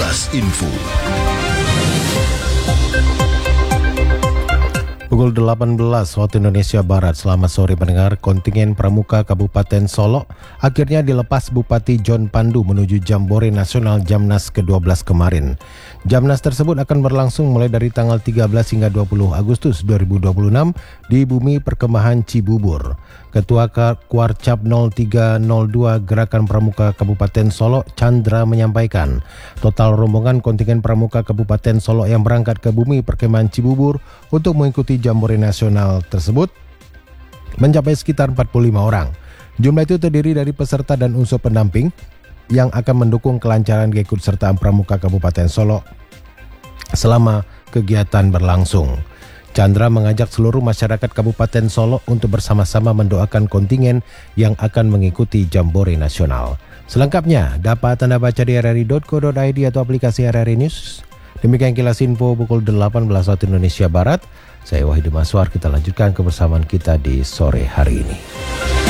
Kilas Info. Pukul 18 waktu Indonesia Barat. Selamat sore pendengar. Kontingen Pramuka Kabupaten Solok akhirnya dilepas Bupati John Pandu menuju Jambore Nasional Jamnas ke-12 kemarin. Jamnas tersebut akan berlangsung mulai dari tanggal 13 hingga 20 Agustus 2026 di Bumi Perkemahan Cibubur. Ketua Kuarcap 0302 Gerakan Pramuka Kabupaten Solok, Chandra, menyampaikan total rombongan kontingen Pramuka Kabupaten Solok yang berangkat ke Bumi Perkemahan Cibubur untuk mengikuti Jambore Nasional tersebut mencapai sekitar 45 orang. Jumlah itu terdiri dari peserta dan unsur pendamping yang akan mendukung kelancaran keikutsertaan Pramuka Kabupaten Solok selama kegiatan berlangsung. Chandra mengajak seluruh masyarakat Kabupaten Solok untuk bersama-sama mendoakan kontingen yang akan mengikuti Jambore Nasional. Selengkapnya dapat Anda baca di rri.co.id atau aplikasi RRI News. Demikian Kilas Info pukul 18 waktu Indonesia Barat. Saya Wahid Maswar, kita lanjutkan kebersamaan kita di sore hari ini.